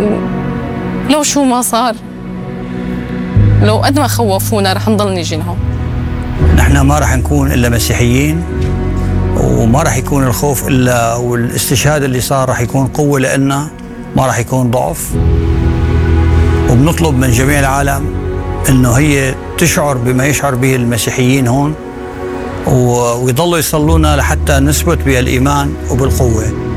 لو شو ما صار، لو قد ما خوفونا رح نضل نيجي لهون. نحن ما رح نكون إلا مسيحيين، وما رح يكون الخوف إلا، والاستشهاد اللي صار رح يكون قوة لنا، ما رح يكون ضعف. وبنطلب من جميع العالم إنه هي تشعر بما يشعر به المسيحيين هون، ويضلوا يصلونا لحتى نثبت بالإيمان وبالقوة.